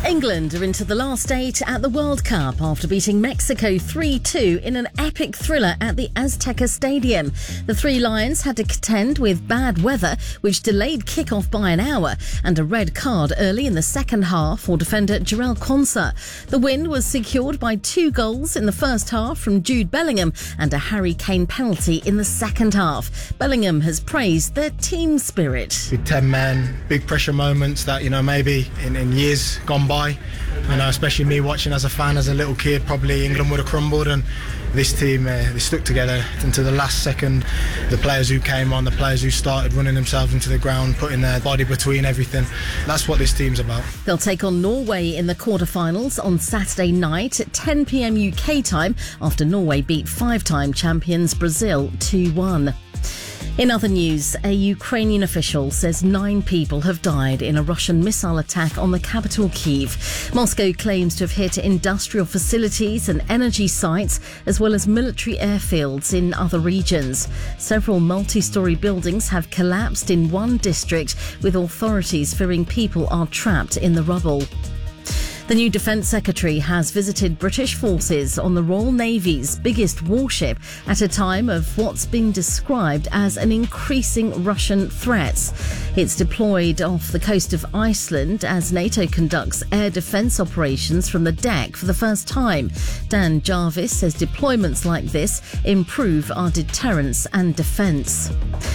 England are into the last eight at the World Cup after beating Mexico 3-2 in an epic thriller at the Azteca Stadium. The Three Lions had to contend with bad weather, which delayed kick-off by an hour, and a red card early in the second half for defender Jarell Quansah. The win was secured by 2 goals in the first half from Jude Bellingham and a Harry Kane penalty in the second half. Bellingham has praised their team spirit. Big 10 men, big pressure moments that, maybe in years gone by, especially me watching as a fan, as a little kid, probably England would have crumbled, and this team, they stuck together into the last second. The players who came on, the players who started running themselves into the ground, putting their body between everything. That's what this team's about. They'll take on Norway in the quarterfinals on Saturday night at 10 p.m. UK time after Norway beat 5-time champions Brazil 2-1. In other news, a Ukrainian official says 9 people have died in a Russian missile attack on the capital Kyiv. Moscow claims to have hit industrial facilities and energy sites, as well as military airfields in other regions. Several multi-storey buildings have collapsed in one district, with authorities fearing people are trapped in the rubble. The new Defence Secretary has visited British forces on the Royal Navy's biggest warship at a time of what's been described as an increasing Russian threat. It's deployed off the coast of Iceland as NATO conducts air defence operations from the deck for the first time. Dan Jarvis says deployments like this improve our deterrence and defence.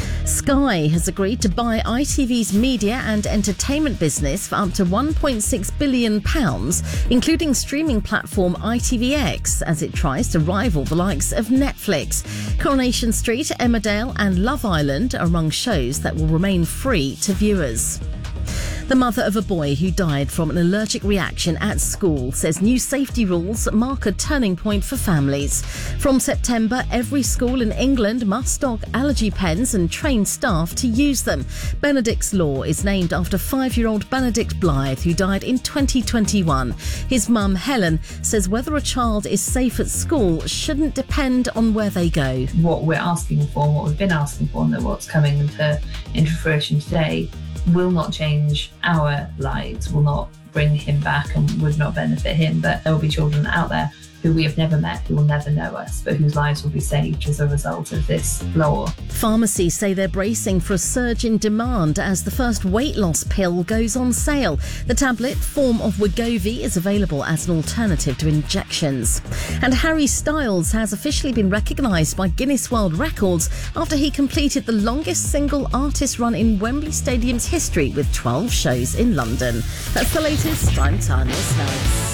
Sky has agreed to buy ITV's media and entertainment business for up to £1.6 billion, including streaming platform ITVX, as it tries to rival the likes of Netflix. Coronation Street, Emmerdale and Love Island are among shows that will remain free to viewers. The mother of a boy who died from an allergic reaction at school says new safety rules mark a turning point for families. From September, every school in England must stock allergy pens and train staff to use them. Benedict's Law is named after 5-year-old Benedict Blythe, who died in 2021. His mum, Helen, says whether a child is safe at school shouldn't depend on where they go. What we're asking for, what we've been asking for, and what's coming into fruition today will not change our lives, will not bring him back and would not benefit him, but there will be children out there who we have never met, who will never know us, but whose lives will be saved as a result of this law. Pharmacies say they're bracing for a surge in demand as the first weight loss pill goes on sale. The tablet form of Wegovy is available as an alternative to injections. And Harry Styles has officially been recognised by Guinness World Records after he completed the longest single artist run in Wembley Stadium's history with 12 shows in London. That's the latest. I'm Tanya Snipes.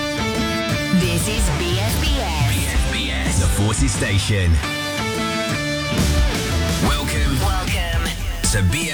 This is BFBS. The Forces Station. Welcome to BFBS.